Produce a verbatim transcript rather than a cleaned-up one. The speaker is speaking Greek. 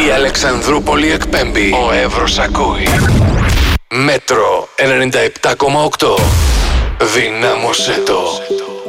Η Αλεξανδρούπολη εκπέμπει. Ο Εύρος ακούει. Μέτρο ενενήντα επτά κόμμα οκτώ. Δυνάμωσέ το.